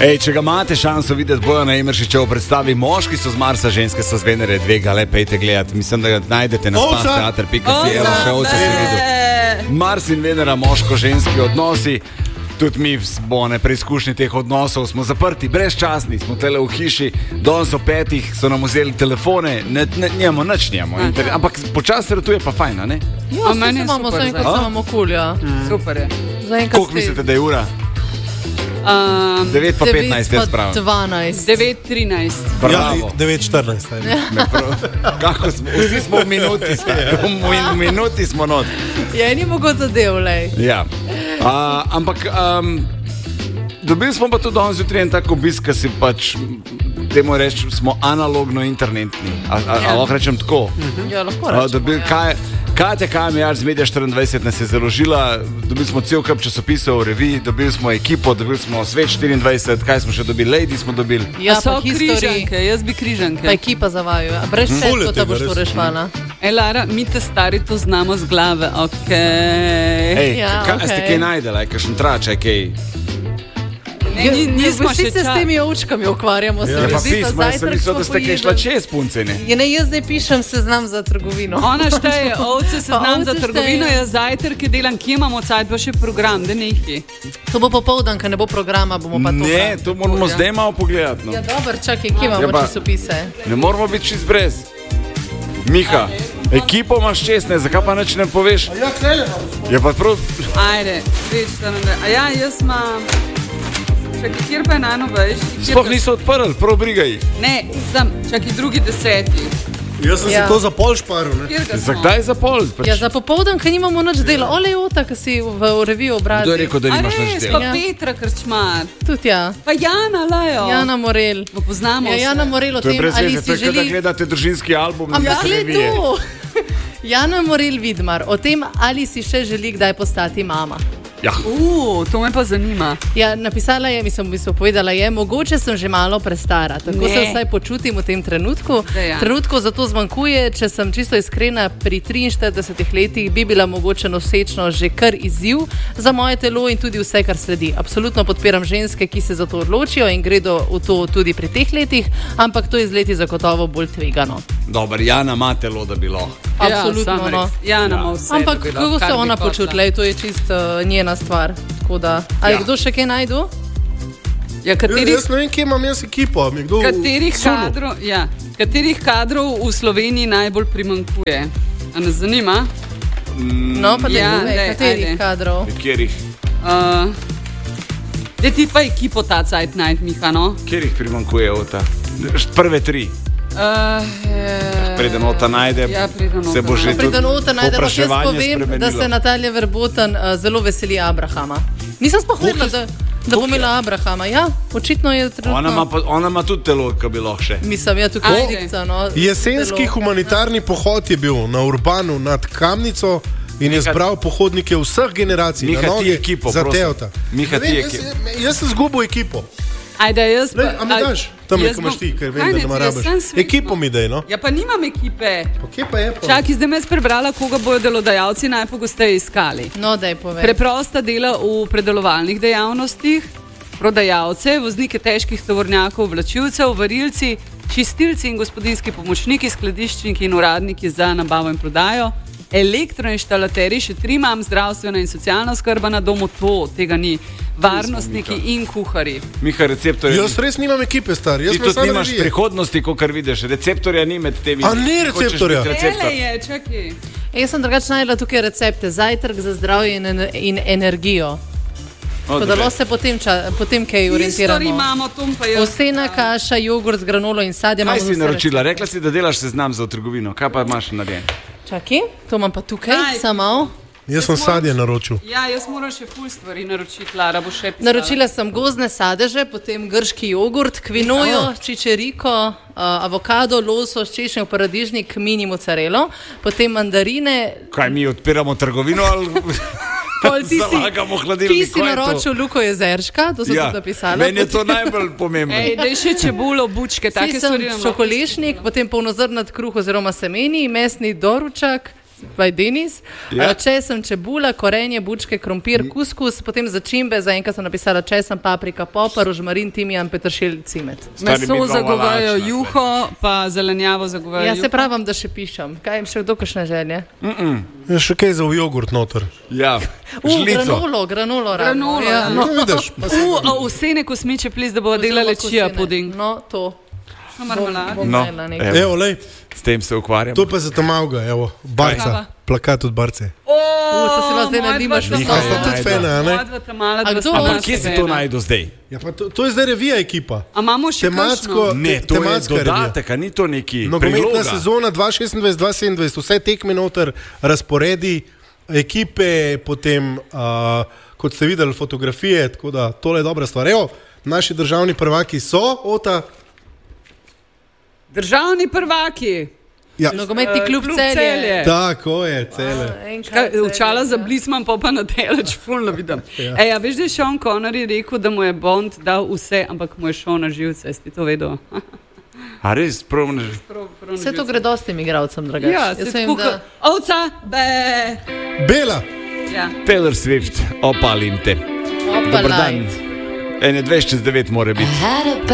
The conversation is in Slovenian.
Če ga imate šanso videti, Bojana Emeršiča v predstavi Moški so z Marsa, ženske so z Venere, dve ga le pejte gledati. Mislim, da ga najdete na spansteater.si. Evo, še ovce si videl. Mars in Venera, moško-ženski odnosi. Tudi mi, Bone, preizkušnji teh odnosov smo zaprti, brezčasni, smo tele v hiši, danes o 5 so nam vzeli telefone, njemo, ampak počasi ratuje pa fajn, ne? Ja, meni imamo zaenkrat samo kul, ja. Super je. Koliko mislite, da je ura? 9 pa 15, jaz pravim. 12. 9:13. Bravo. 9:14. Kako smo, vsi smo v minuti, v minuti smo not. Ja, ni mogoče zadev, lej. Ja. Ampak dobili smo pa tudi danes jutri en tak obisk, ki si pač, temu reči, smo analogno internetni. Lahko rečem tako? Ja, lahko rečem. Katja Kamijar z Media 24 nas je založila, dobili smo cel kup časopisov, revij, dobili smo ekipo, dobili smo Svet 24, kaj smo še dobili, Lady smo dobili. Ja, so križanke, jaz bi križanke. Pa ekipa zavajo, a brez šetko ta boš to rešvala. Lara, mi te stari to znamo z glave, okej. Ste kaj najdela, kakšen trač, kaj? Nismo še se s temi ovčkami ukvarjamo. Ja, pa pismo, jaz sem mislil, da ste kaj šla čez punce, ne? Ja, ne, jaz zdaj pišem seznam za trgovino. Ona šteje, ovce seznam za trgovino, jaz zajtrke delam, kje imamo cajt, pa še program, da nekaj. To bo popoldan, ko ne bo programa, bomo pa to. Ne, to moramo zdaj malo pogledati. No. Ja, dober, čakaj, kje imamo časopise? Ne moramo biti čist brez. Miha, ekipo imaš čestne, zakaj pa nič ne poveš? Ja, krele imamo. Je pa prav... Ajde, reč, ja, jaz imam... Čakaj, kjer pa je najnovejš? Sploh niso odprli, prav brigaj. Ne, čakaj, 2.10. Jaz sem si to za pol šparil, ne? Zakdaj za pol? Ja, za popoldan, ker nimamo nič dela. Ole Jota, ki si v reviju obrazil. Kdo je rekel, da nimaš nič dela? Pa Petra Krčmar. Tudi ja. Pa Jana Lajo. Jana Morel. Bo poznamo se. Jana Morel o tem, ali si želi... To je gledate družinski album. Ampak gled tu. Jana Morel Vidmar, o tem, ali si še želi kdaj postati mama. Ja. To me pa zanima. Ja, napisala je, mislim, povedala je, mogoče sem že malo prestara. Tako se vsaj počutim v tem trenutku. Trenutku zato zmanjkuje, če sem čisto iskrena, pri 43 letih bi bila mogoče nosečnost že kar izziv za moje telo in tudi vse, kar sledi. Absolutno podpiram ženske, ki se za to odločijo in gredo v to tudi pri teh letih, ampak to je z leti zagotovo bolj tvegano. Dobar, Jana ima telo, da bi lahko. Absolutno, no. Jana ima vse. Ampak kako se ona počutila, to je čisto njena stvar. Tako da, ali kdo še kaj najdu? Ja, jaz ne vem, kje imam jaz ekipo. Katerih kadrov v Sloveniji najbolj primanjkuje? A nas zanima? No, pa katerih kadrov? Katerih? Da ti pa ekipo ta cajt najt, Miha, no? Katerih primanjkuje ota? Prve 3. Preden ota najde, se bo že tudi povpraševanje spremenilo. Da se Natalija Verboten zelo veseli Abrahama. Nisem sploh vedela, da bo imela Abrahama. Ja, očitno je trenutno. Ona ima tudi telo, ki bi lahko še. Mislim, ja, tukaj dikca, no. Jesenski humanitarni pohod je bil na Urbanu nad Kamnico in je zbral pohodnike vseh generacij. Miha, ti ekipo, prosim. Miha, ti ekipo. Jaz sem zgubil ekipo. Ajde, jaz pa... A mi daš? Tam je, ko imaš ti, ker vem, da rabiš. Ekipo mi daj, no? Ja, pa nimam ekipe. Pa kje pa je? Čakaj, zdaj me jaz prebrala, koga bojo delodajalci najpogosteje iskali. No, daj povej. Preprosta dela v predelovalnih dejavnostih, prodajalce, voznike težkih tovornjakov, vlačilcev, varilci, čistilci in gospodinjski pomočniki, skladiščniki in uradniki za nabavo in prodajo, elektroinštalaterji, še 3 imam, zdravstvena in socialna skrba na domu, tega ni. Varnostniki in kuhari. Miha, receptorja... Jaz res nimam ekipe, star. Ti tudi nimaš prihodnosti, kakor vidiš. Receptorja ni med temi. A ni receptorja? Ele je, čakaj. Jaz sem drugače najdela tukaj recepte. Zajtrk za zdravje in energijo. Podalo se potem kaj orientiramo. Istori imamo, tom pa je... Osena kaša, jogurt z granolo in sadje. Kaj si naročila? Rekla si, da delaš seznam za trgovino. Kaj pa imaš narejen? Čakaj, to imam pa tukaj, samo... Jaz sem sadje naročil. Ja, jaz moram še ful stvari naročiti, Lara, bo še pisala. Naročila sem gozdne sadeže, potem grški jogurt, kvinojo, čičeriko, avokado, losos, češnjev, paradižnik, mini mozzarelo, potem mandarine. Kaj, mi odpiramo trgovino ali... Zalagamo hladilnik? Ti si naročil Luko Jezerška, to so tudi napisali. Meni je to najbolj pomembno. Daj še čebulo, bučke, take stvari. Čokolešnik, potem polnozrnat kruh oziroma semeni, mesni doručak, Denis. Česen, čebula, korenje, bučke, krompir, kuskus, potem začimbe, zaenkrat sem napisala česen, paprika, popar, rožmarin, timijan, peteršilj, cimet. Meso zagovarjajo juho, pa zelenjavo zagovarjajo. Ja, se pravim, da še pišem. Kaj jim še kdo kakšne želje? Je še kaj za jogurt noter. Ja, žlico. Granulo. Ja. No, vidiš. Vsene kosmiče, plis, da bo delali čija puding. No, to. Evo, lej. S tem se ukvarjam. To pa je za Tomavga, evo, Barca. Plakat od Barce. To se vas zdaj nadimaš na to. Sta tudi fena, ne? Ampak kje se to najde zdaj? Ja, pa to je zdaj revija ekipa. A imamo še tematsko, ne, to je dodatek, a ni to neki nogometna sezona 2026-2027, vse tekme noter, razporedi, ekipe, potem, kot ste videli, fotografije, tako da tole je dobra stvar. Evo, naši državni prvaki so, Ota. Državni prvaki. Ja. Nogometni klub Celje. Tako je, Celje. Učala za Blisman, pa na Teleč, fulno vidim. Ja, veš, da je Sean Connery rekel, da mu je Bond dal vse, ampak mu je šel na živce, si to vedel? A res, prav na živce? Vse to gre dostim igravcem, dragač. Ja, se skuka. Ovca, Bela. Ja. Taylor Swift, opalim te. Dobar dan. 21:09 mora biti.